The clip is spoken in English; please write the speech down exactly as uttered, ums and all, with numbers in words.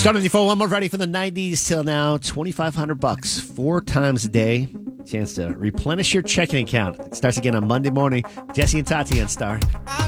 Starting the phone one more ready from the nineties till now, twenty-five hundred bucks, four times a day. Chance to replenish your checking account. It starts again on Monday morning. Jesse and Tati on Star.